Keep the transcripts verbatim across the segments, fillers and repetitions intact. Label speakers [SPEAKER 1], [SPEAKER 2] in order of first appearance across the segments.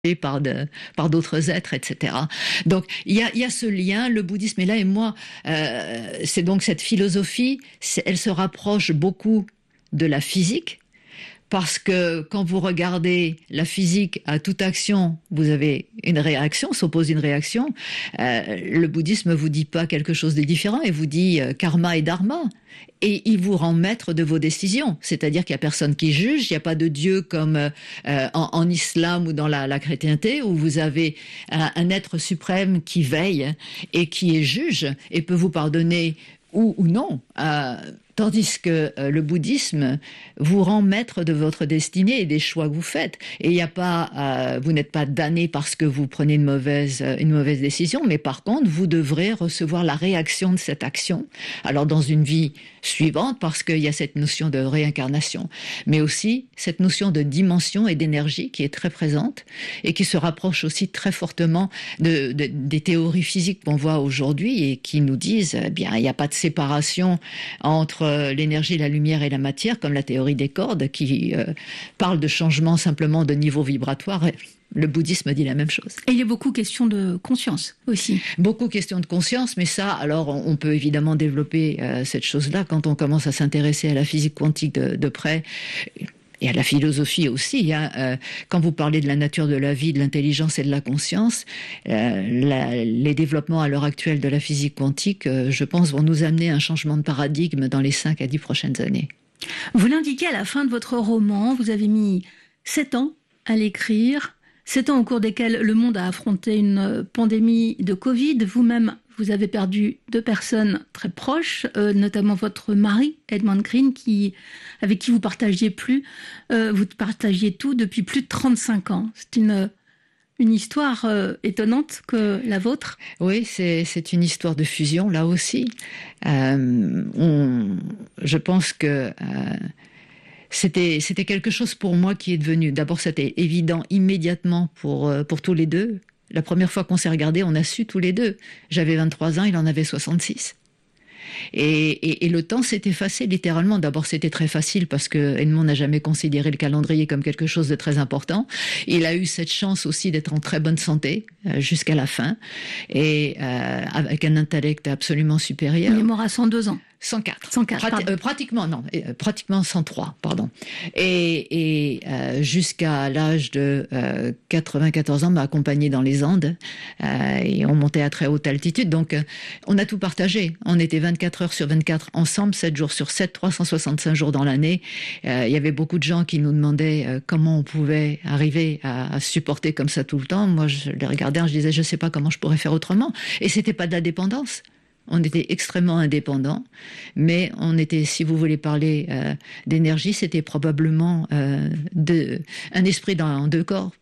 [SPEAKER 1] par de, par d'autres êtres, et cetera. Donc il y a, il y a ce lien, le bouddhisme est là, et moi, euh, c'est donc cette philosophie, elle se rapproche beaucoup de la physique, parce que quand vous regardez la physique, à toute action, vous avez une réaction, s'oppose une réaction. Euh, le bouddhisme vous dit pas quelque chose de différent, il vous dit euh, karma et dharma. Et il vous rend maître de vos décisions. C'est-à-dire qu'il n'y a personne qui juge, il n'y a pas de Dieu comme euh, en, en islam ou dans la, la chrétienté, où vous avez un, un être suprême qui veille et qui est juge et peut vous pardonner ou, ou non. Euh, Tandis que euh, le bouddhisme vous rend maître de votre destinée et des choix que vous faites. Et il n'y a pas, euh, vous n'êtes pas damné parce que vous prenez une mauvaise, une mauvaise décision, mais par contre, vous devrez recevoir la réaction de cette action. Alors dans une vie suivante, parce qu'il y a cette notion de réincarnation, mais aussi cette notion de dimension et d'énergie qui est très présente et qui se rapproche aussi très fortement de, de, des théories physiques qu'on voit aujourd'hui et qui nous disent, eh bien, il n'y a pas de séparation entre l'énergie, la lumière et la matière, comme la théorie des cordes, qui euh, parle de changement simplement de niveau vibratoire. Le bouddhisme dit la même chose.
[SPEAKER 2] Et il y a beaucoup question de conscience aussi.
[SPEAKER 1] Beaucoup question de conscience, mais ça, alors on peut évidemment développer euh, cette chose-là quand on commence à s'intéresser à la physique quantique de, de près. Et à la philosophie aussi, hein. Euh, quand vous parlez de la nature de la vie, de l'intelligence et de la conscience, euh, la, les développements à l'heure actuelle de la physique quantique, euh, je pense, vont nous amener à un changement de paradigme dans les cinq à dix prochaines années.
[SPEAKER 2] Vous l'indiquez à la fin de votre roman, vous avez mis sept ans à l'écrire, sept ans au cours desquels le monde a affronté une pandémie de Covid. Vous-même, vous avez perdu deux personnes très proches, euh, notamment votre mari, Edmund Green, qui, avec qui vous partagiez plus, euh, vous partagiez tout depuis plus de trente-cinq ans. C'est une, une histoire euh, étonnante que la vôtre.
[SPEAKER 1] Oui, c'est, c'est une histoire de fusion, là aussi. Euh, on, je pense que... Euh, C'était, c'était quelque chose pour moi qui est devenu... D'abord, c'était évident immédiatement pour, pour tous les deux. La première fois qu'on s'est regardés, on a su tous les deux. J'avais vingt-trois ans, il en avait soixante-six. Et, et, et le temps s'est effacé littéralement. D'abord, c'était très facile parce que Edmond n'a jamais considéré le calendrier comme quelque chose de très important. Il a eu cette chance aussi d'être en très bonne santé euh, jusqu'à la fin et euh, avec un intellect absolument supérieur.
[SPEAKER 2] Il est mort à cent deux ans.
[SPEAKER 1] cent quatre.
[SPEAKER 2] cent quatre
[SPEAKER 1] Prati- euh, pratiquement, non, euh, pratiquement cent trois, pardon. Et, et euh, jusqu'à l'âge de euh, quatre-vingt-quatorze ans, m'a accompagné dans les Andes euh, et on montait à très haute altitude. Donc, euh, on a tout partagé. On était vingt-quatre heures sur vingt-quatre ensemble, sept jours sur sept, trois cent soixante-cinq jours dans l'année. Euh, il y avait beaucoup de gens qui nous demandaient euh, comment on pouvait arriver à, à supporter comme ça tout le temps. Moi, je les regardais, je disais, je sais pas comment je pourrais faire autrement. Et c'était pas de la dépendance. On était extrêmement indépendants, mais on était, si vous voulez parler euh, d'énergie, c'était probablement euh, de, un esprit dans deux corps.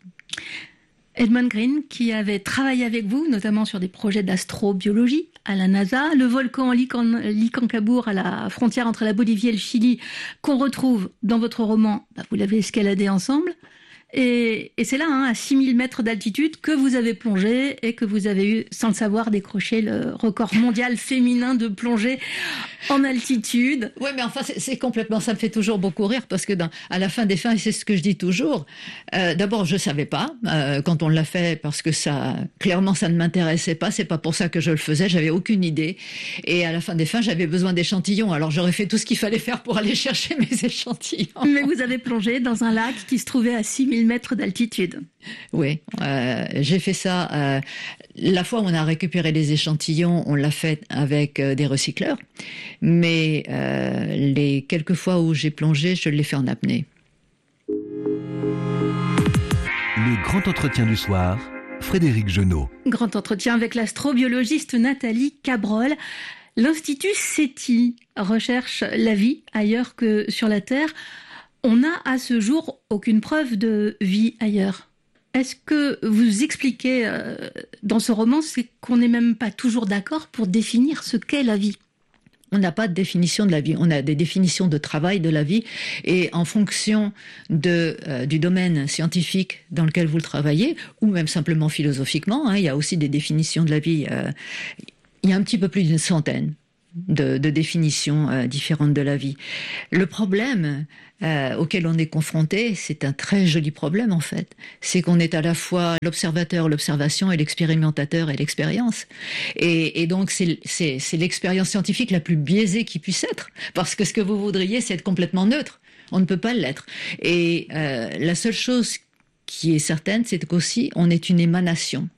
[SPEAKER 2] Edmund Green, qui avait travaillé avec vous, notamment sur des projets d'astrobiologie à la NASA, le volcan Lican- Licancabur à la frontière entre la Bolivie et le Chili, qu'on retrouve dans votre roman, bah, vous l'avez escaladé ensemble. Et, et c'est là, hein, à six mille mètres d'altitude, que vous avez plongé et que vous avez eu, sans le savoir, décroché le record mondial féminin de plongée en altitude.
[SPEAKER 1] Oui, mais enfin, c'est, c'est complètement... Ça me fait toujours beaucoup rire parce que dans, à la fin des fins, et c'est ce que je dis toujours, euh, d'abord, je savais pas euh, quand on l'a fait parce que ça, clairement, ça ne m'intéressait pas. C'est pas pour ça que je le faisais. J'avais aucune idée. Et à la fin des fins, j'avais besoin d'échantillons. Alors, j'aurais fait tout ce qu'il fallait faire pour aller chercher mes échantillons.
[SPEAKER 2] Mais vous avez plongé dans un lac qui se trouvait à six mille mètres d'altitude.
[SPEAKER 1] Oui, euh, j'ai fait ça. Euh, la fois où on a récupéré les échantillons, on l'a fait avec euh, des recycleurs. Mais euh, les quelques fois où j'ai plongé, je l'ai fait en apnée.
[SPEAKER 3] Le grand entretien du soir, Frédéric Genot.
[SPEAKER 2] Grand entretien avec l'astrobiologiste Nathalie Cabrol. L'Institut SETI recherche la vie ailleurs que sur la Terre. On n'a à ce jour aucune preuve de vie ailleurs. Est-ce que vous expliquez euh, dans ce roman, c'est qu'on n'est même pas toujours d'accord pour définir ce qu'est la vie?
[SPEAKER 1] On n'a pas de définition de la vie, on a des définitions de travail de la vie, et en fonction de, euh, du domaine scientifique dans lequel vous le travaillez, ou même simplement philosophiquement, hein, il y a aussi des définitions de la vie, euh, il y a un petit peu plus d'une centaine. de, de définitions euh, différentes de la vie. Le problème euh, auquel on est confronté, c'est un très joli problème en fait. C'est qu'on est à la fois l'observateur, l'observation et l'expérimentateur et l'expérience. Et, et donc c'est, c'est, c'est l'expérience scientifique la plus biaisée qui puisse être. Parce que ce que vous voudriez, c'est être complètement neutre. On ne peut pas l'être. Et euh, la seule chose qui est certaine, c'est qu'aussi on est une émanation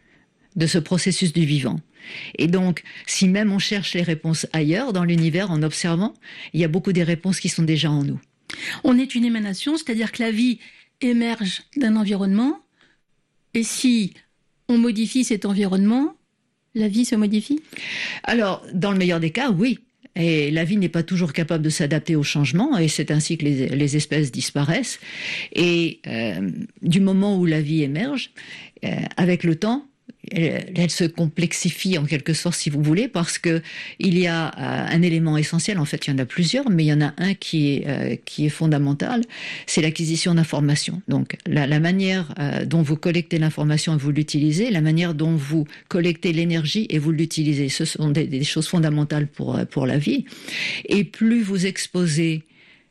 [SPEAKER 1] de ce processus du vivant. Et donc, si même on cherche les réponses ailleurs, dans l'univers, en observant, il y a beaucoup des réponses qui sont déjà en nous.
[SPEAKER 2] On est une émanation, c'est-à-dire que la vie émerge d'un environnement, et si on modifie cet environnement, la vie se modifie ?
[SPEAKER 1] Alors, dans le meilleur des cas, oui. Et la vie n'est pas toujours capable de s'adapter au changement, et c'est ainsi que les, les espèces disparaissent. Et euh, du moment où la vie émerge, euh, avec le temps, Elle, elle se complexifie en quelque sorte, si vous voulez, parce que il y a euh, un élément essentiel. En fait, il y en a plusieurs, mais il y en a un qui est euh, qui est fondamental. C'est l'acquisition d'informations. Donc, la, la manière euh, dont vous collectez l'information et vous l'utilisez, la manière dont vous collectez l'énergie et vous l'utilisez, ce sont des, des choses fondamentales pour pour la vie. Et plus vous exposez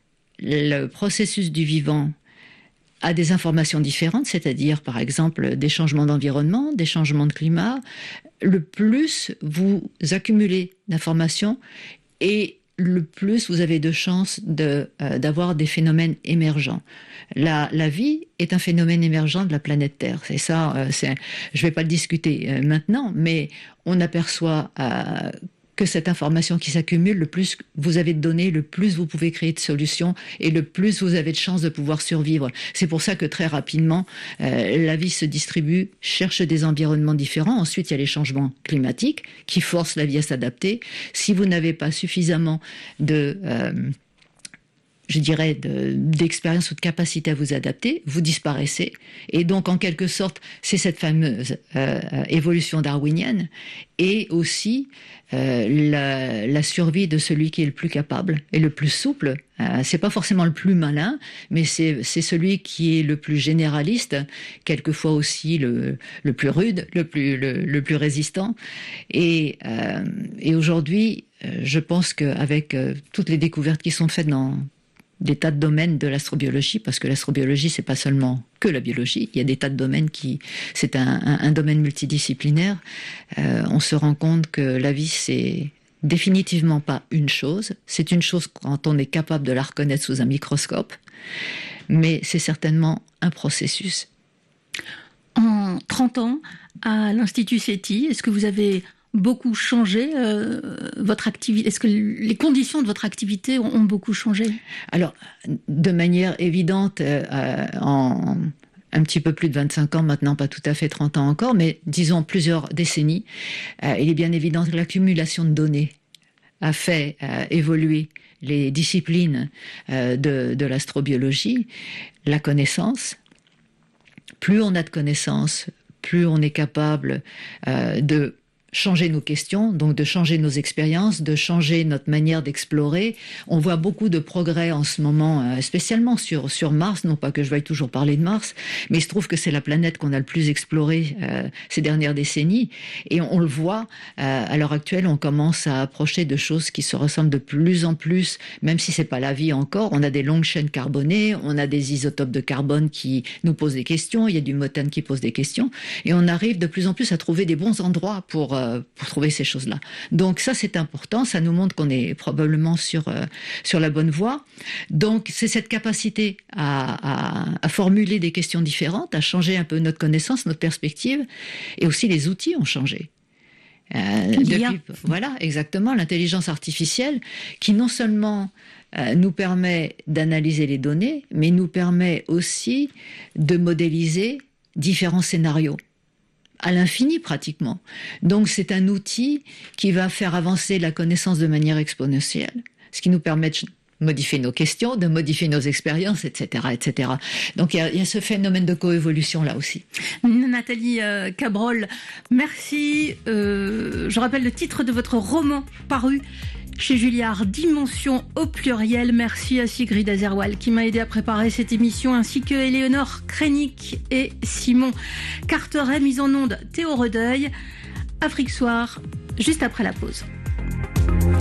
[SPEAKER 1] le processus du vivant à des informations différentes, c'est-à-dire par exemple des changements d'environnement, des changements de climat, le plus vous accumulez d'informations et le plus vous avez de chances de, euh, d'avoir des phénomènes émergents. La, la vie est un phénomène émergent de la planète Terre. C'est ça, euh, c'est, je ne vais pas le discuter euh, maintenant, mais on aperçoit euh, que cette information qui s'accumule, le plus vous avez de données, le plus vous pouvez créer de solutions et le plus vous avez de chances de pouvoir survivre. C'est pour ça que très rapidement, euh, la vie se distribue, cherche des environnements différents. Ensuite, il y a les changements climatiques qui forcent la vie à s'adapter. Si vous n'avez pas suffisamment de... Euh, je dirais, de, d'expérience ou de capacité à vous adapter, vous disparaissez. Et donc, en quelque sorte, c'est cette fameuse euh, évolution darwinienne et aussi euh, la, la survie de celui qui est le plus capable et le plus souple. Euh, c'est pas forcément le plus malin, mais c'est, c'est celui qui est le plus généraliste, quelquefois aussi le, le plus rude, le plus, le, le plus résistant. Et, euh, et aujourd'hui, je pense qu'avec euh, toutes les découvertes qui sont faites dans des tas de domaines de l'astrobiologie, parce que l'astrobiologie, c'est pas seulement que la biologie, il y a des tas de domaines qui... C'est un, un, un domaine multidisciplinaire. Euh, on se rend compte que la vie, c'est définitivement pas une chose. C'est une chose quand on est capable de la reconnaître sous un microscope, mais c'est certainement un processus.
[SPEAKER 2] En trente ans, à l'Institut SETI, est-ce que vous avez beaucoup changé euh, votre activité? Est-ce que les conditions de votre activité ont, ont beaucoup changé? Alors,
[SPEAKER 1] de manière évidente, euh, en un petit peu plus de vingt-cinq ans maintenant, pas tout à fait trente ans encore, mais disons plusieurs décennies, euh, il est bien évident que l'accumulation de données a fait euh, évoluer les disciplines euh, de, de l'astrobiologie, la connaissance. Plus on a de connaissances, plus on est capable euh, de changer nos questions, donc de changer nos expériences, de changer notre manière d'explorer. On voit beaucoup de progrès en ce moment, euh, spécialement sur, sur Mars, non pas que je veuille toujours parler de Mars, mais il se trouve que c'est la planète qu'on a le plus explorée euh, ces dernières décennies, et on, on le voit, euh, à l'heure actuelle, on commence à approcher de choses qui se ressemblent de plus en plus, même si c'est pas la vie encore. On a des longues chaînes carbonées, on a des isotopes de carbone qui nous posent des questions, il y a du méthane qui pose des questions, et on arrive de plus en plus à trouver des bons endroits pour pour trouver ces choses-là. Donc ça, c'est important, ça nous montre qu'on est probablement sur, euh, sur la bonne voie. Donc c'est cette capacité à, à, à formuler des questions différentes, à changer un peu notre connaissance, notre perspective, et aussi les outils ont changé. Euh, depuis, voilà, exactement, l'intelligence artificielle qui non seulement euh, nous permet d'analyser les données, mais nous permet aussi de modéliser différents scénarios à l'infini pratiquement. Donc c'est un outil qui va faire avancer la connaissance de manière exponentielle, ce qui nous permet de modifier nos questions, de modifier nos expériences, et cetera, et cetera. Donc il y a, il y a ce phénomène de coévolution là aussi.
[SPEAKER 2] Nathalie euh, Cabrol, merci. Euh, je rappelle le titre de votre roman paru chez Julliard, Dimension au pluriel. Merci à Sigrid Azerwal qui m'a aidé à préparer cette émission, ainsi que Éléonore Krenik et Simon Carteret. Mise en onde Théo Redeuil. Afrique Soir, juste après la pause.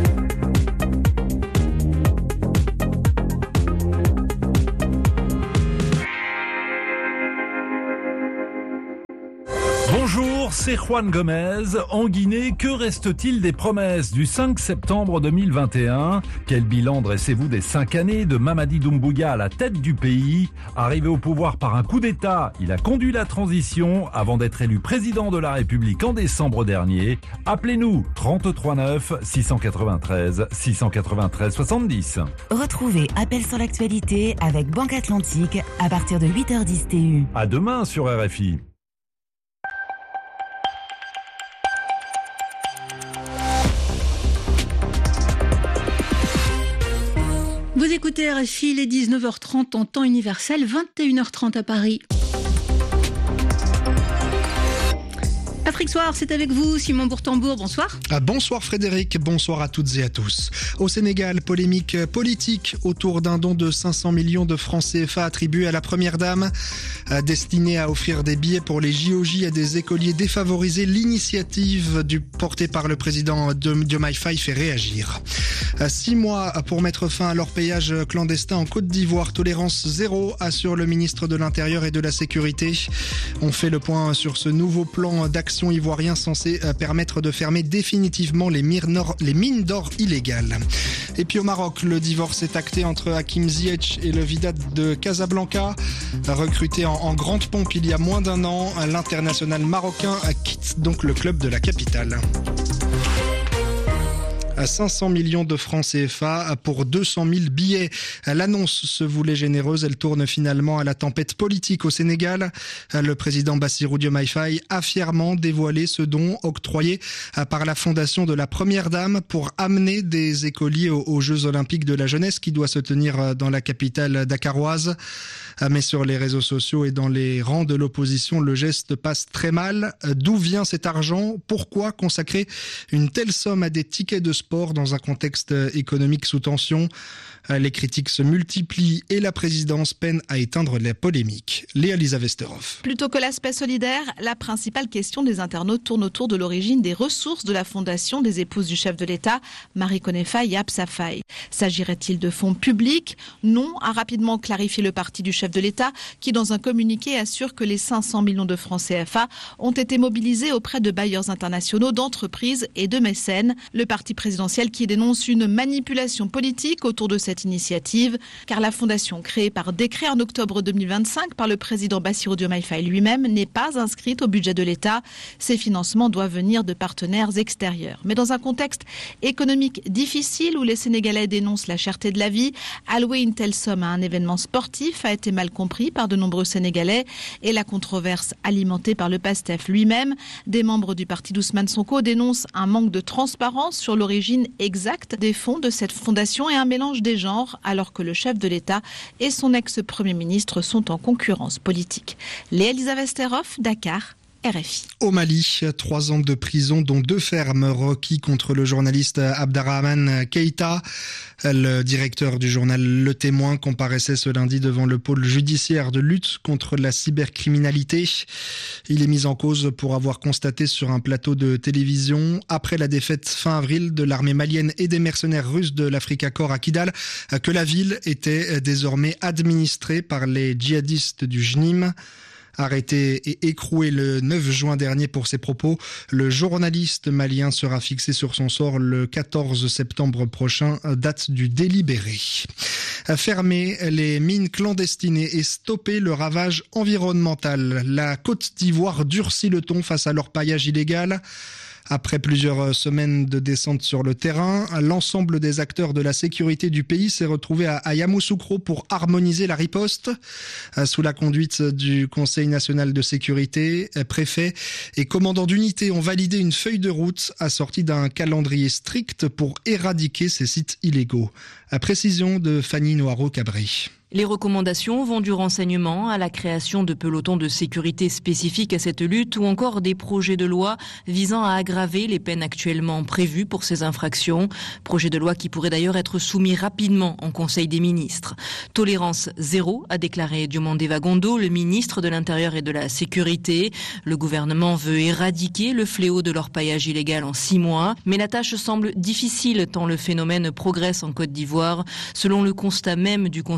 [SPEAKER 4] Bonjour, c'est Juan Gomez. En Guinée, que reste-t-il des promesses du cinq septembre deux mille vingt et un? Quel bilan dressez-vous des cinq années de Mamadi Doumbouya à la tête du pays? Arrivé au pouvoir par un coup d'État, il a conduit la transition avant d'être élu président de la République en décembre dernier. Appelez-nous trente-trois neuf six cent quatre-vingt-treize six cent quatre-vingt-treize soixante-dix.
[SPEAKER 5] Retrouvez Appel sur l'actualité avec Banque Atlantique à partir de huit heures dix T U.
[SPEAKER 4] À demain sur R F I.
[SPEAKER 2] Vous écoutez R F I, il est dix-neuf heures trente en temps universel, vingt et une heures trente à Paris. Afrique Soir, c'est avec vous, Simon Bourtambour, bonsoir.
[SPEAKER 6] Ah, bonsoir Frédéric, bonsoir à toutes et à tous. Au Sénégal, polémique politique autour d'un don de cinq cents millions de francs C F A attribué à la Première Dame, destiné à offrir des billets pour les J O J à des écoliers défavorisés. L'initiative du, portée par le président Diomaye Faye fait réagir. Six mois pour mettre fin à l'orpaillage clandestin en Côte d'Ivoire. Tolérance zéro, assure le ministre de l'Intérieur et de la Sécurité. On fait le point sur ce nouveau plan d'action ivoirien censé permettre de fermer définitivement les mines d'or illégales. Et puis au Maroc, le divorce est acté entre Hakim Ziyech et le Wydad de Casablanca. Recruté en, en grande pompe il y a moins d'un an, l'international marocain quitte donc le club de la capitale. À cinq cents millions de francs C F A pour deux cent mille billets. L'annonce se voulait généreuse, elle tourne finalement à la tempête politique au Sénégal. Le président Bassirou Diomaye Faye a fièrement dévoilé ce don octroyé par la fondation de la Première Dame pour amener des écoliers aux Jeux Olympiques de la jeunesse qui doit se tenir dans la capitale dakaroise. Mais sur les réseaux sociaux et dans les rangs de l'opposition, le geste passe très mal. D'où vient cet argent? Pourquoi consacrer une telle somme à des tickets de sport dans un contexte économique sous tension? Les critiques se multiplient et la présidence peine à éteindre la polémique. Léa-Lisa Vesterhoff.
[SPEAKER 7] Plutôt que l'aspect solidaire, la principale question des internautes tourne autour de l'origine des ressources de la fondation des épouses du chef de l'État, Marie-Konné Faye et Absa Faye. S'agirait-il de fonds publics? Non, a rapidement clarifié le parti du chef de l'État qui, dans un communiqué, assure que les cinq cents millions de francs C F A ont été mobilisés auprès de bailleurs internationaux, d'entreprises et de mécènes. Le parti présidentiel qui dénonce une manipulation politique autour de cette initiative, car la fondation créée par décret en octobre deux mille vingt-cinq par le président Bassirou Diomaye Faye lui-même n'est pas inscrite au budget de l'État. Ces financements doivent venir de partenaires extérieurs. Mais dans un contexte économique difficile où les Sénégalais dénoncent la cherté de la vie, allouer une telle somme à un événement sportif a été mal compris par de nombreux Sénégalais et la controverse alimentée par le PASTEF lui-même. Des membres du parti d'Ousmane Sonko dénoncent un manque de transparence sur l'origine exacte des fonds de cette fondation et un mélange des genres alors que le chef de l'État et son ex-premier ministre sont en concurrence politique. Léa-Lisa Vesterhoff, Dakar. R F I.
[SPEAKER 6] Au Mali, trois ans de prison, dont deux fermes requis contre le journaliste Abderrahmane Keïta. Le directeur du journal Le Témoin comparaissait ce lundi devant le pôle judiciaire de lutte contre la cybercriminalité. Il est mis en cause pour avoir constaté sur un plateau de télévision, après la défaite fin avril de l'armée malienne et des mercenaires russes de l'Africa Corps à Kidal, que la ville était désormais administrée par les djihadistes du J N I M. Arrêté et écroué le neuf juin dernier pour ses propos, le journaliste malien sera fixé sur son sort le quatorze septembre prochain, date du délibéré. Fermer les mines clandestines et stopper le ravage environnemental. La Côte d'Ivoire durcit le ton face à l'orpaillage illégal. Après plusieurs semaines de descente sur le terrain, l'ensemble des acteurs de la sécurité du pays s'est retrouvé à Yamoussoukro pour harmoniser la riposte. Sous la conduite du Conseil national de sécurité, préfet et commandant d'unité ont validé une feuille de route assortie d'un calendrier strict pour éradiquer ces sites illégaux. À précision de Fanny Noiro-Cabré.
[SPEAKER 8] Les recommandations vont du renseignement à la création de pelotons de sécurité spécifiques à cette lutte ou encore des projets de loi visant à aggraver les peines actuellement prévues pour ces infractions. Projet de loi qui pourrait d'ailleurs être soumis rapidement en Conseil des ministres. Tolérance zéro, a déclaré Diomandé Vagondo, le ministre de l'Intérieur et de la Sécurité. Le gouvernement veut éradiquer le fléau de l'orpaillage illégal en six mois, mais la tâche semble difficile tant le phénomène progresse en Côte d'Ivoire. Selon le constat même du Conseil national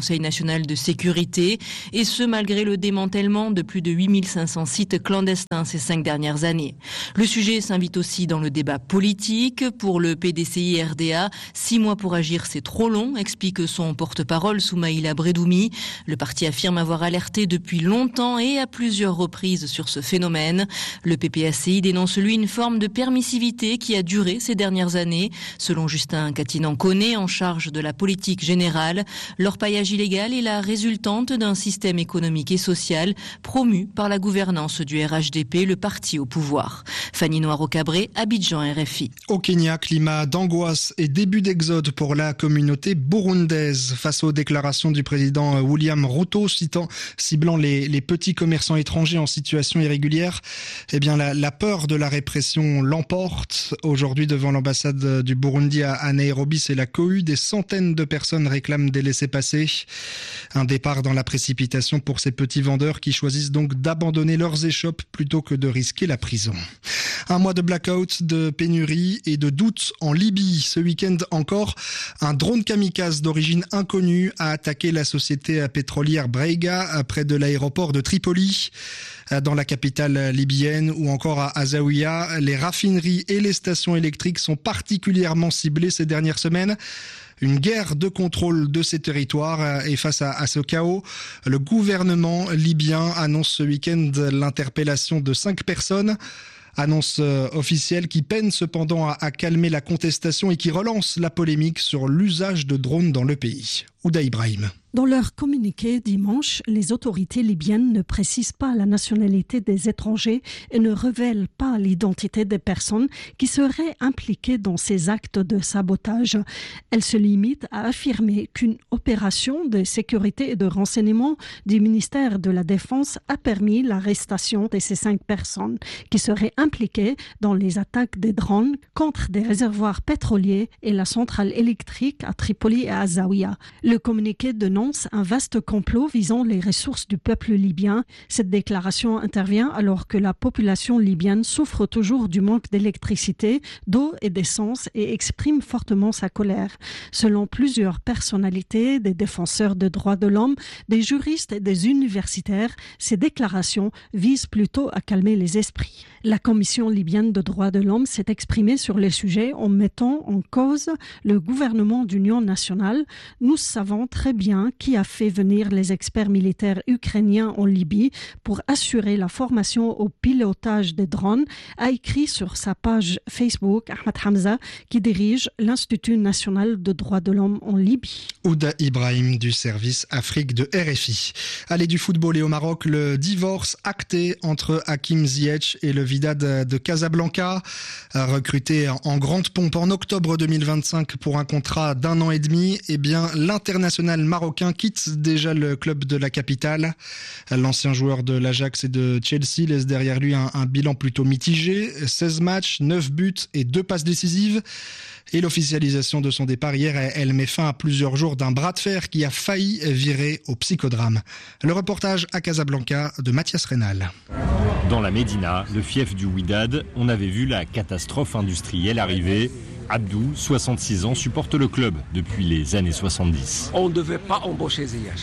[SPEAKER 8] national de sécurité, et ce malgré le démantèlement de plus de huit mille cinq cents sites clandestins ces cinq dernières années. Le sujet s'invite aussi dans le débat politique. Pour le P D C I R D A, six mois pour agir, c'est trop long, explique son porte-parole Soumaïla Bredoumi. Le parti affirme avoir alerté depuis longtemps et à plusieurs reprises sur ce phénomène. Le P P A C I dénonce lui une forme de permissivité qui a duré ces dernières années. Selon Justin Catinan-Connet, en charge de la politique générale, l'orpaillage illégal est la résultante d'un système économique et social promu par la gouvernance du R H D P, le parti au pouvoir. Fanny Noiro-Cabré, Abidjan, R F I.
[SPEAKER 6] Au Kenya, climat d'angoisse et début d'exode pour la communauté burundaise face aux déclarations du président William Ruto citant, ciblant les, les petits commerçants étrangers en situation irrégulière. Eh bien, la, la peur de la répression l'emporte. Aujourd'hui, devant l'ambassade du Burundi à, à Nairobi, c'est la cohue. Des centaines de personnes réclament des laissez-passer. Un départ dans la précipitation pour ces petits vendeurs qui choisissent donc d'abandonner leurs échoppes plutôt que de risquer la prison. Un mois de blackout, de pénurie et de doute en Libye. Ce week-end encore, un drone kamikaze d'origine inconnue a attaqué la société pétrolière Brega près de l'aéroport de Tripoli. Dans la capitale libyenne ou encore à Zawiya, les raffineries et les stations électriques sont particulièrement ciblées ces dernières semaines. Une guerre de contrôle de ces territoires et face à, à ce chaos, le gouvernement libyen annonce ce week-end l'interpellation de cinq personnes. Annonce officielle qui peine cependant à, à calmer la contestation et qui relance la polémique sur l'usage de drones dans le pays. Ouda Ibrahim.
[SPEAKER 9] Dans leur communiqué dimanche, les autorités libyennes ne précisent pas la nationalité des étrangers et ne révèlent pas l'identité des personnes qui seraient impliquées dans ces actes de sabotage. Elles se limitent à affirmer qu'une opération de sécurité et de renseignement du ministère de la Défense a permis l'arrestation de ces cinq personnes qui seraient impliquées dans les attaques des drones contre des réservoirs pétroliers et la centrale électrique à Tripoli et à Zawiya. Le communiqué dénonce un vaste complot visant les ressources du peuple libyen. Cette déclaration intervient alors que la population libyenne souffre toujours du manque d'électricité, d'eau et d'essence et exprime fortement sa colère. Selon plusieurs personnalités, des défenseurs des droits de l'homme, des juristes et des universitaires, ces déclarations visent plutôt à calmer les esprits. La Commission libyenne de droits de l'homme s'est exprimée sur les sujets en mettant en cause le gouvernement d'union nationale. Nous savons très bien qui a fait venir les experts militaires ukrainiens en Libye pour assurer la formation au pilotage des drones, a écrit sur sa page Facebook Ahmed Hamza, qui dirige l'Institut national de droits de l'homme en Libye.
[SPEAKER 6] Ouda Ibrahim du service Afrique de R F I. Allez, du football et au Maroc, le divorce acté entre Hakim Ziyech et le Wydad de Casablanca, recruté en grande pompe en octobre deux mille vingt-cinq pour un contrat d'un an et demi. Eh bien, l'international marocain quitte déjà le club de la capitale. L'ancien joueur de l'Ajax et de Chelsea laisse derrière lui un, un bilan plutôt mitigé. seize matchs, neuf buts et deux passes décisives. Et l'officialisation de son départ hier, elle met fin à plusieurs jours d'un bras de fer qui a failli virer au psychodrame. Le reportage à Casablanca de Mathias Reynal.
[SPEAKER 10] Dans la Médina, le fief du Wydad, on avait vu la catastrophe industrielle arriver. Abdou, soixante-six ans, supporte le club depuis les années soixante-dix.
[SPEAKER 11] On ne devait pas embaucher Ziyech.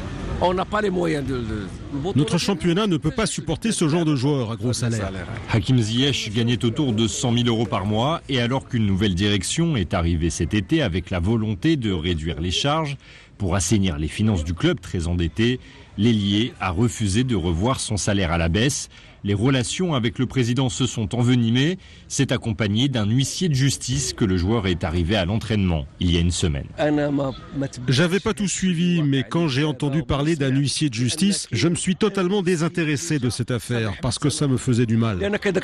[SPEAKER 11] On n'a pas les moyens de... de...
[SPEAKER 12] Notre championnat ne peut pas supporter ce genre de joueurs à gros salaire.
[SPEAKER 10] Hakim Ziyech gagnait autour de cent mille euros par mois et alors qu'une nouvelle direction est arrivée cet été avec la volonté de réduire les charges pour assainir les finances du club très endetté, l'ailier a refusé de revoir son salaire à la baisse. Les relations avec le président se sont envenimées. C'est accompagné d'un huissier de justice que le joueur est arrivé à l'entraînement il y a une semaine.
[SPEAKER 12] J'avais pas tout suivi, mais quand j'ai entendu parler d'un huissier de justice, je me suis totalement désintéressé de cette affaire parce que ça me faisait du mal.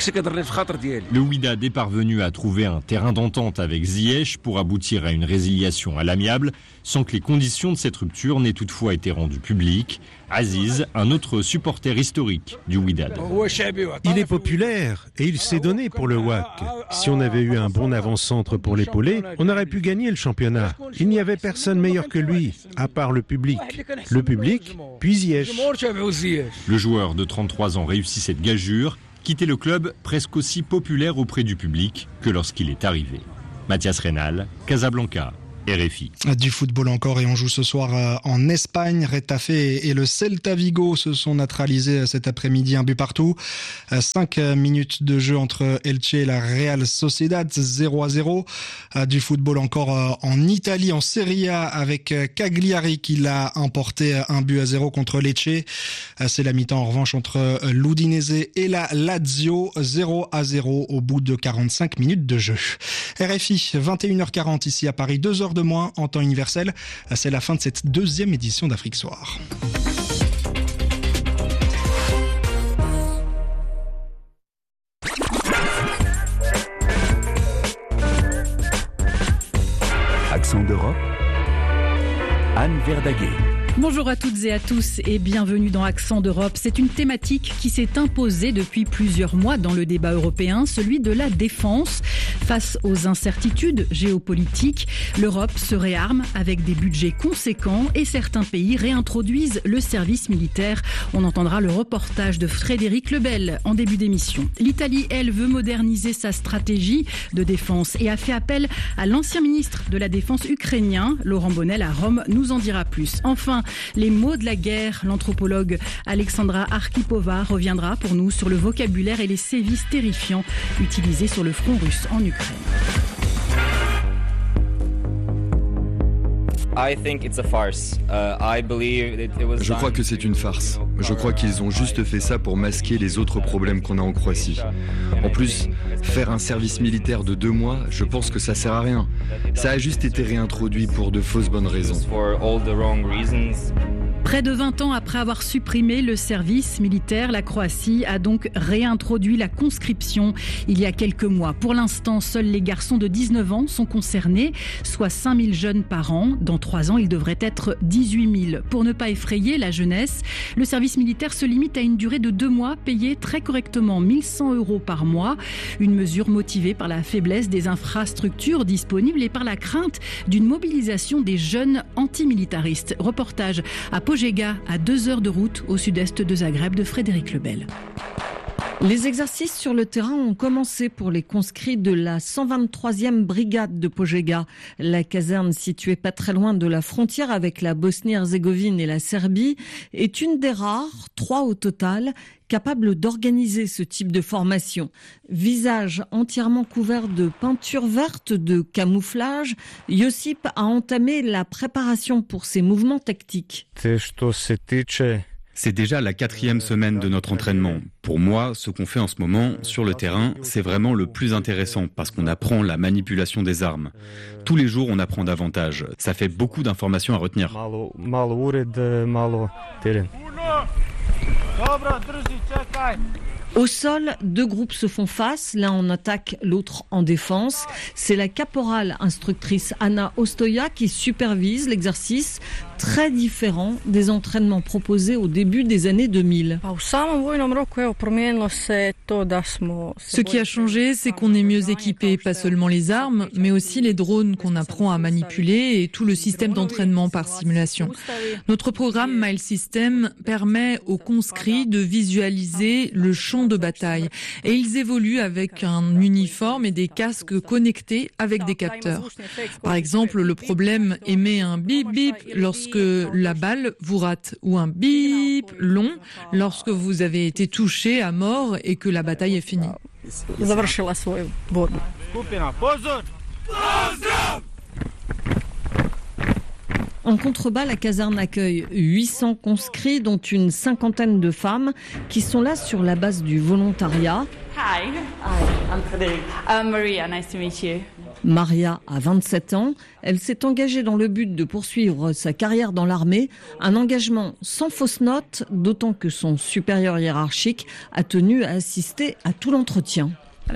[SPEAKER 10] Le Wydad est parvenu à trouver un terrain d'entente avec Ziyech pour aboutir à une résiliation à l'amiable, sans que les conditions de cette rupture n'aient toutefois été rendues publiques. Aziz, un autre supporter historique du Wydad.
[SPEAKER 13] Il est populaire et il s'est donné pour le W A C. Si on avait eu un bon avant-centre pour l'épauler, on aurait pu gagner le championnat. Il n'y avait personne meilleur que lui, à part le public. Le public, puis Ziyech.
[SPEAKER 10] Le joueur de trente-trois ans réussit cette gageure, quitter le club presque aussi populaire auprès du public que lorsqu'il est arrivé. Mathias Reynal, Casablanca, R F I.
[SPEAKER 6] Du football encore et on joue ce soir en Espagne. Retafe et le Celta Vigo se sont neutralisés cet après-midi, un but partout. Cinq minutes de jeu entre Elche et la Real Sociedad, zéro à zéro. Du football encore en Italie, en Serie A, avec Cagliari qui l'a emporté un but à zéro contre Lecce. C'est la mi-temps en revanche entre l'Udinese et la Lazio, zéro à zéro au bout de quarante-cinq minutes de jeu. R F I, vingt et une heures quarante ici à Paris, deux heures de moins en temps universel. C'est la fin de cette deuxième édition d'Afrique Soir.
[SPEAKER 3] Accent d'Europe, Anne Verdaguet.
[SPEAKER 14] Bonjour à toutes et à tous et bienvenue dans Accent d'Europe. C'est une thématique qui s'est imposée depuis plusieurs mois dans le débat européen, celui de la défense. Face aux incertitudes géopolitiques, l'Europe se réarme avec des budgets conséquents et certains pays réintroduisent le service militaire. On entendra le reportage de Frédéric Lebel en début d'émission. L'Italie, elle, veut moderniser sa stratégie de défense et a fait appel à l'ancien ministre de la Défense ukrainien, Laurent Bonnell, à Rome, nous en dira plus. Enfin, les mots de la guerre, l'anthropologue Alexandra Arkhipova reviendra pour nous sur le vocabulaire et les sévices terrifiants utilisés sur le front russe en Ukraine.
[SPEAKER 15] Je crois que c'est une farce. Je crois qu'ils ont juste fait ça pour masquer les autres problèmes qu'on a en Croatie. En plus, faire un service militaire de deux mois, je pense que ça sert à rien. Ça a juste été réintroduit pour de fausses bonnes raisons.
[SPEAKER 14] Près de vingt ans après avoir supprimé le service militaire, la Croatie a donc réintroduit la conscription il y a quelques mois. Pour l'instant, seuls les garçons de dix-neuf ans sont concernés, soit cinq mille jeunes par an. Dans trois ans, il devrait être dix-huit mille. Pour ne pas effrayer la jeunesse, le service militaire se limite à une durée de deux mois, payée très correctement mille cent euros par mois. Une mesure motivée par la faiblesse des infrastructures disponibles et par la crainte d'une mobilisation des jeunes antimilitaristes. Reportage à Požega, à deux heures de route au sud-est de Zagreb, de Frédéric Lebel.
[SPEAKER 16] Les exercices sur le terrain ont commencé pour les conscrits de la cent vingt-troisième brigade de Požega. La caserne, située pas très loin de la frontière avec la Bosnie-Herzégovine et la Serbie, est une des rares, trois au total, capables d'organiser ce type de formation. Visage entièrement couvert de peinture verte de camouflage, Josip a entamé la préparation pour ses mouvements tactiques.
[SPEAKER 17] C'est déjà la quatrième semaine de notre entraînement. Pour moi, ce qu'on fait en ce moment, sur le terrain, c'est vraiment le plus intéressant parce qu'on apprend la manipulation des armes. Tous les jours, on apprend davantage. Ça fait beaucoup d'informations à retenir.
[SPEAKER 16] Au sol, deux groupes se font face, l'un en attaque, l'autre en défense. C'est la caporale instructrice Anna Ostoya qui supervise l'exercice, très différent des entraînements proposés au début des années deux mille.
[SPEAKER 18] Ce qui a changé, c'est qu'on est mieux équipé, pas seulement les armes, mais aussi les drones qu'on apprend à manipuler et tout le système d'entraînement par simulation. Notre programme Mile System permet aux conscrits de visualiser le champ de bataille et ils évoluent avec un uniforme et des casques connectés avec des capteurs. Par exemple, le problème émet un bip bip lorsque la balle vous rate ou un bip long lorsque vous avez été touché à mort et que la bataille est finie.
[SPEAKER 16] En contrebas, la caserne accueille huit cents conscrits, dont une cinquantaine de femmes, qui sont là sur la base du volontariat.
[SPEAKER 19] Hi, Hi I'm Frédéric. I'm Maria, nice to meet you.
[SPEAKER 16] Maria a vingt-sept ans. Elle s'est engagée dans le but de poursuivre sa carrière dans l'armée. Un engagement sans fausse note, d'autant que son supérieur hiérarchique a tenu à assister à tout l'entretien.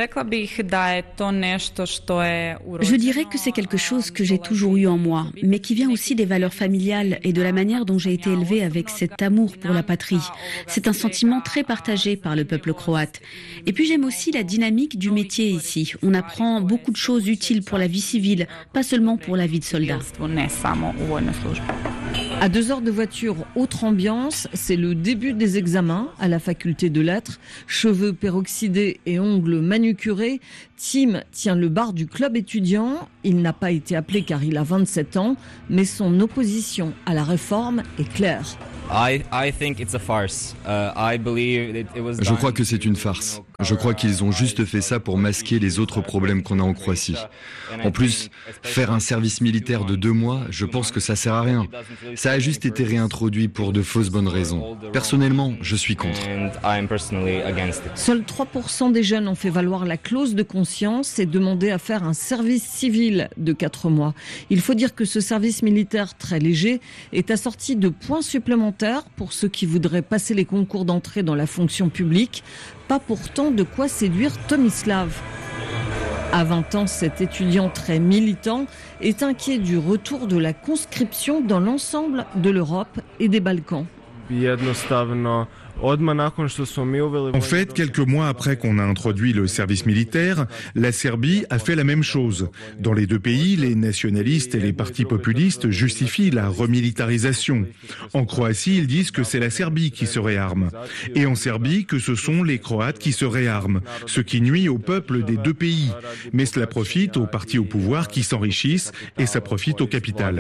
[SPEAKER 20] Je dirais que c'est quelque chose que j'ai toujours eu en moi, mais qui vient aussi des valeurs familiales et de la manière dont j'ai été élevée avec cet amour pour la patrie. C'est un sentiment très partagé par le peuple croate. Et puis j'aime aussi la dynamique du métier ici. On apprend beaucoup de choses utiles pour la vie civile, pas seulement pour la vie de soldat.
[SPEAKER 16] À deux heures de voiture, autre ambiance, c'est le début des examens à la faculté de lettres. Cheveux peroxydés et ongles manucurés, Tim tient le bar du club étudiant. Il n'a pas été appelé car il a vingt-sept ans, mais son opposition à la réforme est claire.
[SPEAKER 15] Je crois que c'est une farce. Je crois qu'ils ont juste fait ça pour masquer les autres problèmes qu'on a en Croatie. En plus, faire un service militaire de deux mois, je pense que ça sert à rien. Ça a juste été réintroduit pour de fausses bonnes raisons. Personnellement, je suis contre.
[SPEAKER 16] Seuls trois pour cent des jeunes ont fait valoir la clause de conscience et demandé à faire un service civil de quatre mois. Il faut dire que ce service militaire très léger est assorti de points supplémentaires pour ceux qui voudraient passer les concours d'entrée dans la fonction publique. Pas pourtant de quoi séduire Tomislav. À vingt ans, cet étudiant très militant est inquiet du retour de la conscription dans l'ensemble de l'Europe et des Balkans.
[SPEAKER 21] En fait, quelques mois après qu'on a introduit le service militaire, la Serbie a fait la même chose. Dans les deux pays, les nationalistes et les partis populistes justifient la remilitarisation. En Croatie, ils disent que c'est la Serbie qui se réarme. Et en Serbie, que ce sont les Croates qui se réarment, ce qui nuit au peuple des deux pays. Mais cela profite aux partis au pouvoir qui s'enrichissent et ça profite au capital.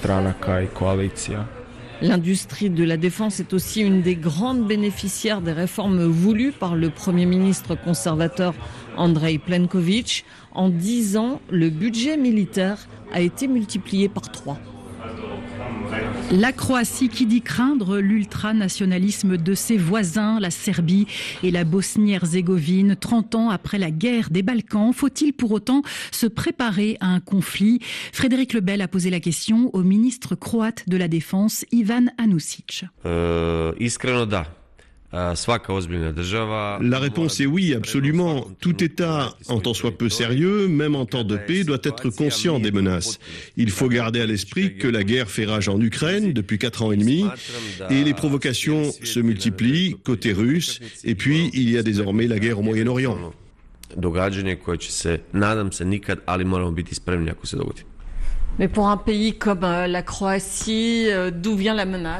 [SPEAKER 16] L'industrie de la défense est aussi une des grandes bénéficiaires des réformes voulues par le Premier ministre conservateur Andrej Plenković. En dix ans, le budget militaire a été multiplié par trois.
[SPEAKER 14] La Croatie qui dit craindre l'ultranationalisme de ses voisins, la Serbie et la Bosnie-Herzégovine, trente ans après la guerre des Balkans. Faut-il pour autant se préparer à un conflit ? Frédéric Lebel a posé la question au ministre croate de la Défense, Ivan Anušić.
[SPEAKER 22] Euh, iskreno da.
[SPEAKER 12] La réponse est oui, absolument. Tout État, en tant soit peu sérieux, même en temps de paix, doit être conscient des menaces. Il faut garder à l'esprit que la guerre fait rage en Ukraine depuis quatre ans et demi et les provocations se multiplient côté russe et puis il y a désormais la guerre au Moyen-Orient.
[SPEAKER 16] Mais pour un pays comme la Croatie, d'où vient la menace ?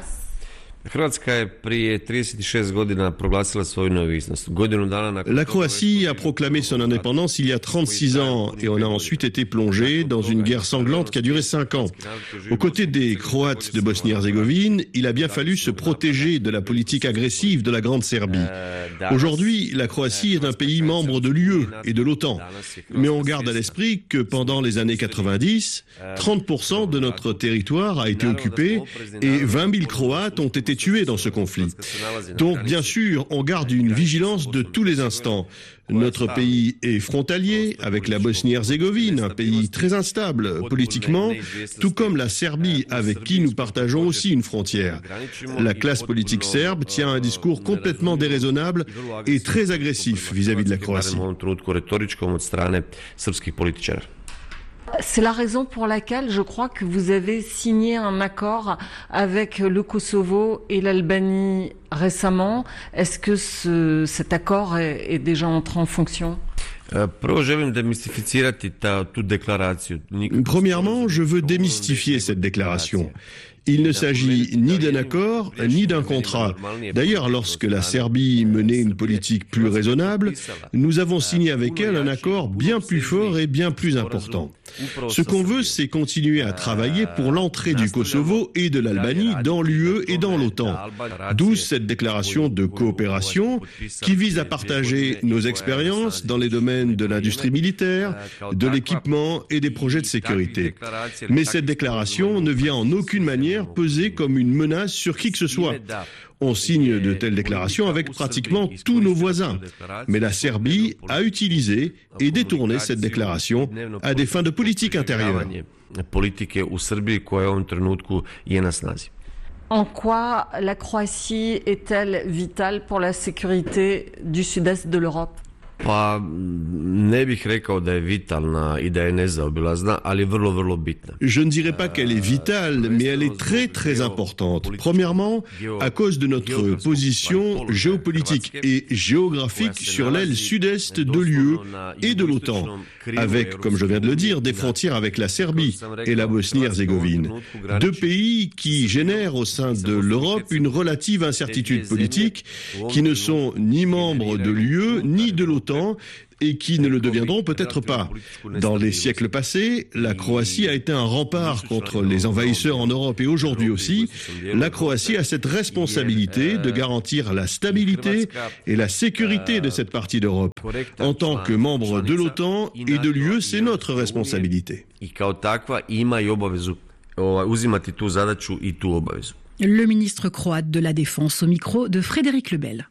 [SPEAKER 12] La Croatie a proclamé son indépendance il y a trente-six ans et on a ensuite été plongé dans une guerre sanglante qui a duré cinq ans. Aux côtés des Croates de Bosnie-Herzégovine, il a bien fallu se protéger de la politique agressive de la Grande Serbie. Aujourd'hui, la Croatie est un pays membre de l'U E et de l'OTAN. Mais on garde à l'esprit que pendant les années quatre-vingt-dix, trente pour cent de notre territoire a été occupé et vingt mille Croates ont été tués dans ce conflit. Donc, bien sûr, on garde une vigilance de tous les instants. Notre pays est frontalier avec la Bosnie-Herzégovine, un pays très instable politiquement, tout comme la Serbie avec qui nous partageons aussi une frontière. La classe politique serbe tient un discours complètement déraisonnable et très agressif vis-à-vis de la Croatie.
[SPEAKER 16] C'est la raison pour laquelle je crois que vous avez signé un accord avec le Kosovo et l'Albanie récemment. Est-ce que ce, cet accord est, est déjà entré en fonction ?
[SPEAKER 12] Premièrement, je veux démystifier cette déclaration. Il ne s'agit ni d'un accord, ni d'un contrat. D'ailleurs, lorsque la Serbie menait une politique plus raisonnable, nous avons signé avec elle un accord bien plus fort et bien plus important. Ce qu'on veut, c'est continuer à travailler pour l'entrée du Kosovo et de l'Albanie dans l'U E et dans l'OTAN. D'où cette déclaration de coopération qui vise à partager nos expériences dans les domaines de l'industrie militaire, de l'équipement et des projets de sécurité. Mais cette déclaration ne vient en aucune manière peser comme une menace sur qui que ce soit. On signe de telles déclarations avec pratiquement tous nos voisins. Mais la Serbie a utilisé et détourné cette déclaration à des fins de politique intérieure.
[SPEAKER 16] En quoi la Croatie est-elle vitale pour la sécurité du sud-est de l'Europe ?
[SPEAKER 12] Je ne dirais pas qu'elle est vitale, mais elle est très très importante. Premièrement, à cause de notre position géopolitique et géographique sur l'aile sud-est de l'U E et de l'OTAN, avec, comme je viens de le dire, des frontières avec la Serbie et la Bosnie-Herzégovine. Deux pays qui génèrent au sein de l'Europe une relative incertitude politique, qui ne sont ni membres de l'U E ni de l'OTAN, et qui ne le deviendront peut-être pas. Dans les siècles passés, la Croatie a été un rempart contre les envahisseurs en Europe et aujourd'hui aussi, la Croatie a cette responsabilité de garantir la stabilité et la sécurité de cette partie d'Europe. En tant que membre de l'OTAN et de l'U E, c'est notre responsabilité.
[SPEAKER 14] Le ministre croate de la Défense au micro de Frédéric Lebel.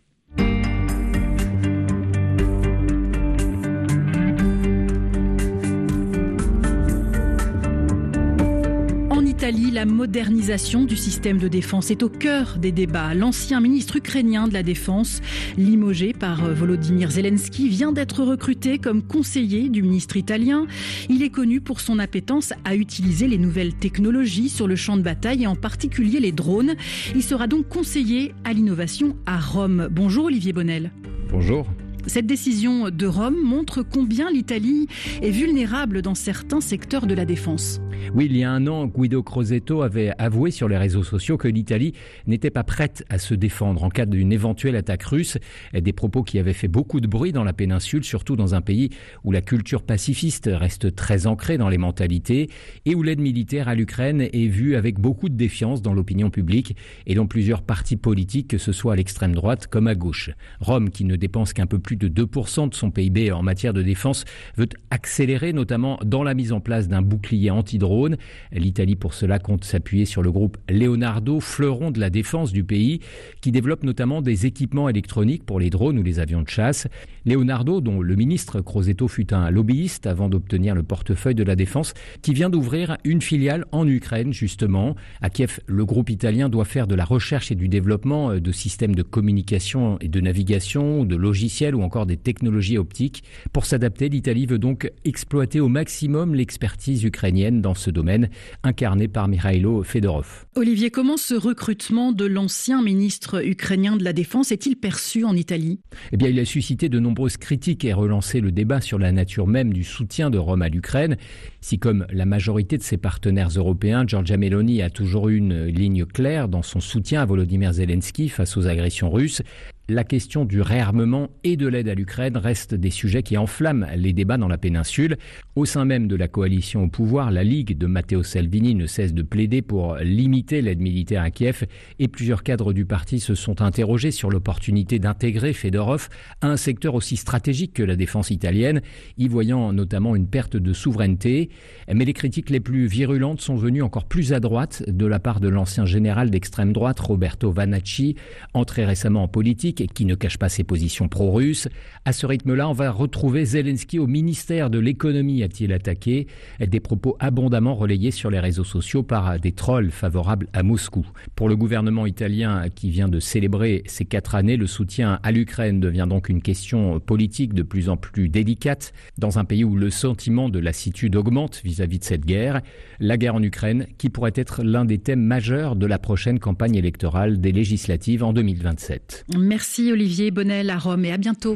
[SPEAKER 14] En Italie, la modernisation du système de défense est au cœur des débats. L'ancien ministre ukrainien de la Défense, limogé par Volodymyr Zelensky, vient d'être recruté comme conseiller du ministre italien. Il est connu pour son appétence à utiliser les nouvelles technologies sur le champ de bataille et en particulier les drones. Il sera donc conseiller à l'innovation à Rome. Bonjour Olivier Bonnel.
[SPEAKER 1] Bonjour.
[SPEAKER 14] Cette décision de Rome montre combien l'Italie est vulnérable dans certains secteurs de la défense.
[SPEAKER 1] Oui, il y a un an, Guido Crosetto avait avoué sur les réseaux sociaux que l'Italie n'était pas prête à se défendre en cas d'une éventuelle attaque russe. Des propos qui avaient fait beaucoup de bruit dans la péninsule, surtout dans un pays où la culture pacifiste reste très ancrée dans les mentalités et où l'aide militaire à l'Ukraine est vue avec beaucoup de défiance dans l'opinion publique et dans plusieurs partis politiques, que ce soit à l'extrême droite comme à gauche. Rome, qui ne dépense qu'un peu plus de deux pour cent de son P I B en matière de défense, veut accélérer notamment dans la mise en place d'un bouclier anti-drone. L'Italie, pour cela, compte s'appuyer sur le groupe Leonardo, fleuron de la défense du pays, qui développe notamment des équipements électroniques pour les drones ou les avions de chasse. Leonardo, dont le ministre Crosetto fut un lobbyiste avant d'obtenir le portefeuille de la défense, qui vient d'ouvrir une filiale en Ukraine, justement. À Kiev, le groupe italien doit faire de la recherche et du développement de systèmes de communication et de navigation, de logiciels ou encore des technologies optiques. Pour s'adapter, l'Italie veut donc exploiter au maximum l'expertise ukrainienne dans ce domaine, incarné par Mikhailo Fedorov.
[SPEAKER 14] Olivier, comment ce recrutement de l'ancien ministre ukrainien de la Défense est-il perçu en Italie ?
[SPEAKER 1] Eh bien, il a suscité de nombreuses critiques et relancé le débat sur la nature même du soutien de Rome à l'Ukraine. Si, comme la majorité de ses partenaires européens, Giorgia Meloni a toujours eu une ligne claire dans son soutien à Volodymyr Zelensky face aux agressions russes, la question du réarmement et de l'aide à l'Ukraine reste des sujets qui enflamment les débats dans la péninsule. Au sein même de la coalition au pouvoir, la Ligue de Matteo Salvini ne cesse de plaider pour limiter l'aide militaire à Kiev et plusieurs cadres du parti se sont interrogés sur l'opportunité d'intégrer Fedorov à un secteur aussi stratégique que la défense italienne, y voyant notamment une perte de souveraineté. Mais les critiques les plus virulentes sont venues encore plus à droite de la part de l'ancien général d'extrême droite Roberto Vanacci, entré récemment en politique et qui ne cache pas ses positions pro-russes. À ce rythme-là, on va retrouver Zelensky au ministère de l'économie, a-t-il attaqué. Des propos abondamment relayés sur les réseaux sociaux par des trolls favorables à Moscou. Pour le gouvernement italien qui vient de célébrer ces quatre années, le soutien à l'Ukraine devient donc une question politique de plus en plus délicate dans un pays où le sentiment de lassitude augmente vis-à-vis de cette guerre. La guerre en Ukraine qui pourrait être l'un des thèmes majeurs de la prochaine campagne électorale des législatives en deux mille vingt-sept.
[SPEAKER 14] Merci Olivier Bonnel à Rome et à bientôt.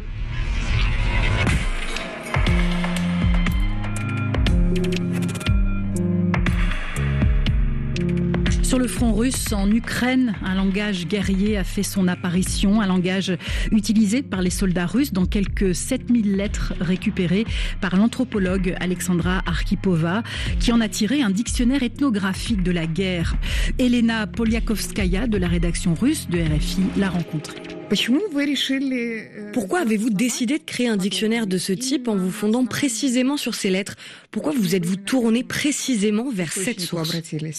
[SPEAKER 14] Sur le front russe, en Ukraine, un langage guerrier a fait son apparition, un langage utilisé par les soldats russes dans quelques sept mille lettres récupérées par l'anthropologue Alexandra Arkhipova, qui en a tiré un dictionnaire ethnographique de la guerre. Elena Poliakovskaya de la rédaction russe de R F I l'a rencontrée.
[SPEAKER 5] Pourquoi avez-vous décidé de créer un dictionnaire de ce type en vous fondant précisément sur ces lettres ? Pourquoi vous êtes-vous tourné précisément vers cette source ?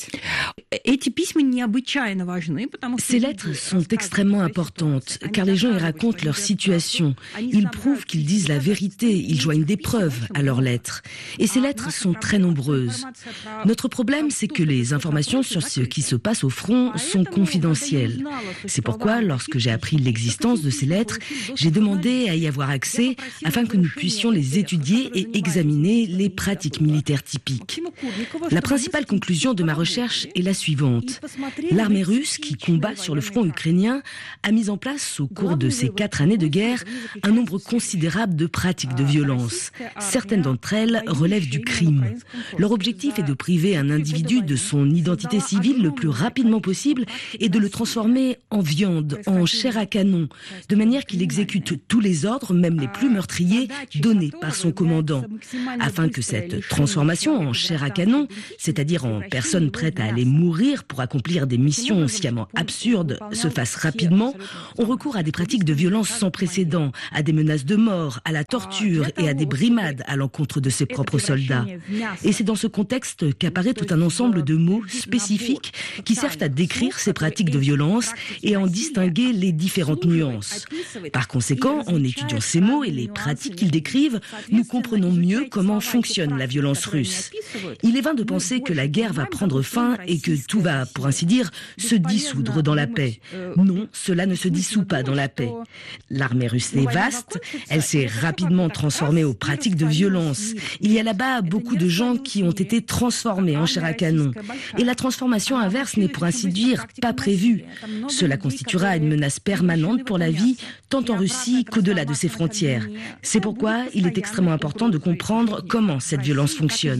[SPEAKER 23] Ces lettres sont extrêmement importantes car les gens y racontent leur situation. Ils prouvent qu'ils disent la vérité, ils joignent des preuves à leurs lettres. Et ces lettres sont très nombreuses. Notre problème, c'est que les informations sur ce qui se passe au front sont confidentielles. C'est pourquoi, lorsque j'ai appris l'existence l'existence de ces lettres, j'ai demandé à y avoir accès afin que nous puissions les étudier et examiner les pratiques militaires typiques. La principale conclusion de ma recherche est la suivante. L'armée russe, qui combat sur le front ukrainien, a mis en place au cours de ces quatre années de guerre un nombre considérable de pratiques de violence. Certaines d'entre elles relèvent du crime. Leur objectif est de priver un individu de son identité civile le plus rapidement possible et de le transformer en viande, en chair à canon, de manière qu'il exécute tous les ordres, même les plus meurtriers, donnés par son commandant. Afin que cette transformation en chair à canon, c'est-à-dire en personne prête à aller mourir pour accomplir des missions sciemment absurdes, se fasse rapidement, on recourt à des pratiques de violence sans précédent, à des menaces de mort, à la torture et à des brimades à l'encontre de ses propres soldats. Et c'est dans ce contexte qu'apparaît tout un ensemble de mots spécifiques qui servent à décrire ces pratiques de violence et à en distinguer les différentes nuances. Par conséquent, en étudiant ces mots et les pratiques qu'ils décrivent, nous comprenons mieux comment fonctionne la violence russe. Il est vain de penser que la guerre va prendre fin et que tout va, pour ainsi dire, se dissoudre dans la paix. Non, cela ne se dissout pas dans la paix. L'armée russe est vaste, elle s'est rapidement transformée aux pratiques de violence. Il y a là-bas beaucoup de gens qui ont été transformés en chair à canon. Et la transformation inverse n'est pour ainsi dire pas prévue. Cela constituera une menace permanente pour la vie, tant en Russie qu'au-delà de ses frontières. C'est pourquoi il est extrêmement important de comprendre comment cette violence fonctionne.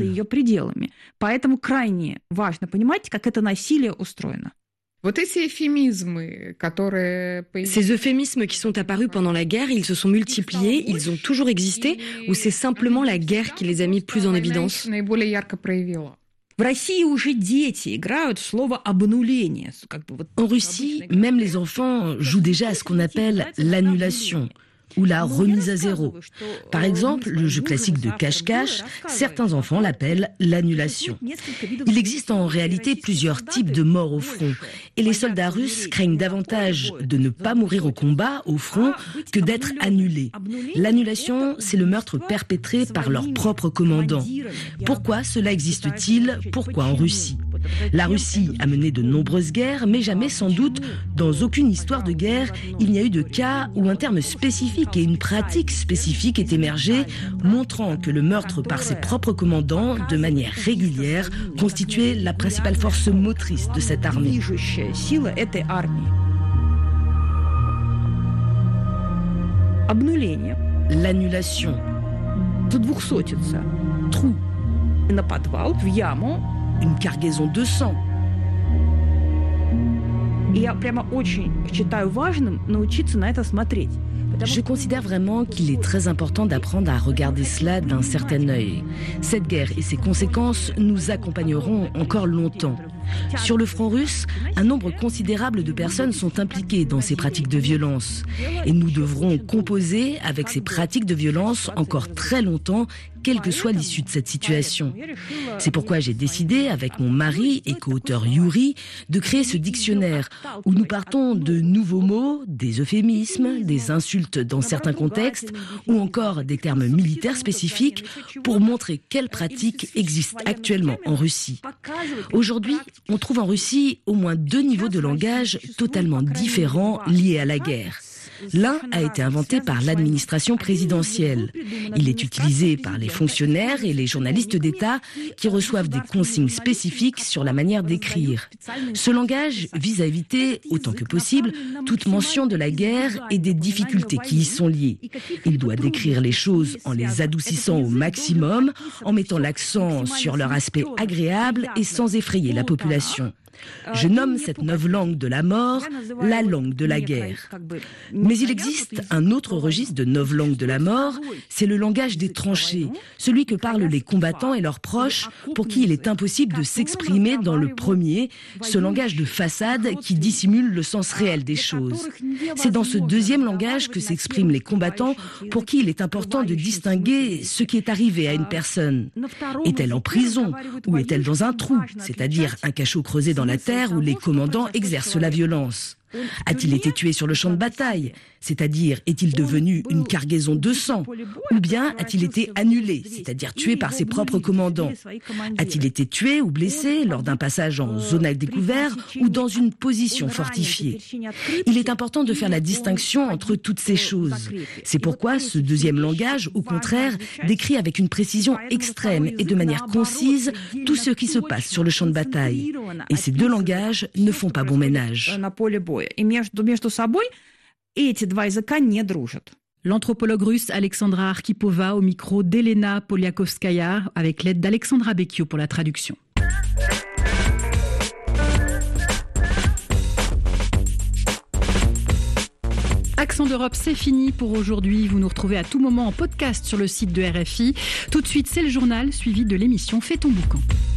[SPEAKER 5] Ces euphémismes qui sont apparus pendant la guerre, ils se sont multipliés, ils ont toujours existé, ou c'est simplement la guerre qui les a mis plus en évidence ?
[SPEAKER 23] En Russie, même les enfants jouent déjà à ce qu'on appelle l'annulation ou la remise à zéro. Par exemple, le jeu classique de cache-cache, certains enfants l'appellent l'annulation. Il existe en réalité plusieurs types de morts au front, et les soldats russes craignent davantage de ne pas mourir au combat, au front, que d'être annulés. L'annulation, c'est le meurtre perpétré par leur propre commandant. Pourquoi cela existe-t-il ? Pourquoi en Russie ? La Russie a mené de nombreuses guerres, mais jamais sans doute, dans aucune histoire de guerre, il n'y a eu de cas où un terme spécifique et une pratique spécifique est émergée, montrant que le meurtre par ses propres commandants, de manière régulière, constituait la principale force motrice de cette armée. L'annulation. Trou. Une cargaison de sang. Je considère vraiment qu'il est très important d'apprendre à regarder cela d'un certain œil. Cette guerre et ses conséquences nous accompagneront encore longtemps. Sur le front russe, un nombre considérable de personnes sont impliquées dans ces pratiques de violence. Et nous devrons composer avec ces pratiques de violence encore très longtemps, quelle que soit l'issue de cette situation. C'est pourquoi j'ai décidé, avec mon mari et co-auteur Yuri, de créer ce dictionnaire où nous partons de nouveaux mots, des euphémismes, des insultes dans certains contextes ou encore des termes militaires spécifiques pour montrer quelles pratiques existent actuellement en Russie. Aujourd'hui, on trouve en Russie au moins deux niveaux de langage totalement différents liés à la guerre. L'un a été inventé par l'administration présidentielle. Il est utilisé par les fonctionnaires et les journalistes d'État qui reçoivent des consignes spécifiques sur la manière d'écrire. Ce langage vise à éviter, autant que possible, toute mention de la guerre et des difficultés qui y sont liées. Il doit décrire les choses en les adoucissant au maximum, en mettant l'accent sur leur aspect agréable et sans effrayer la population. Je nomme cette novlangue de la mort la langue de la guerre. Mais il existe un autre registre de novlangue de la mort, c'est le langage des tranchées, celui que parlent les combattants et leurs proches pour qui il est impossible de s'exprimer dans le premier, ce langage de façade qui dissimule le sens réel des choses. C'est dans ce deuxième langage que s'expriment les combattants pour qui il est important de distinguer ce qui est arrivé à une personne. Est-elle en prison ou est-elle dans un trou, c'est-à-dire un cachot creusé dans la terre où les commandants exercent la violence? A-t-il été tué sur le champ de bataille ? C'est-à-dire, est-il devenu une cargaison de sang ? Ou bien a-t-il été annulé, c'est-à-dire tué par ses propres commandants ? A-t-il été tué ou blessé lors d'un passage en zone à découvert ou dans une position fortifiée ? Il est important de faire la distinction entre toutes ces choses. C'est pourquoi ce deuxième langage, au contraire, décrit avec une précision extrême et de manière concise tout ce qui se passe sur le champ de bataille. Et ces deux langages ne font pas bon ménage.
[SPEAKER 14] L'anthropologue russe Alexandra Arkhipova au micro d'Elena Poliakovskaya avec l'aide d'Alexandra Becchio pour la traduction. Accent d'Europe, c'est fini pour aujourd'hui. Vous nous retrouvez à tout moment en podcast sur le site de R F I. Tout de suite, c'est le journal suivi de l'émission Fais ton boucan.